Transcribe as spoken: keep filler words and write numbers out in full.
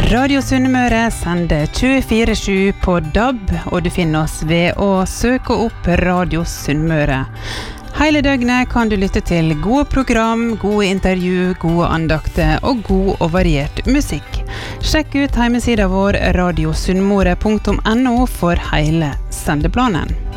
Radio Sunnmøre sender tjuefire sju på D A B, og du finner oss ved å søke opp Radio Sunnmøre. Hele døgnet kan du lytte til gode program, gode intervju, gode andakter og god og variert musikk. Sjekk ut hjemmesiden vår radio sunnmøre punktum n o for hele sendeplanen.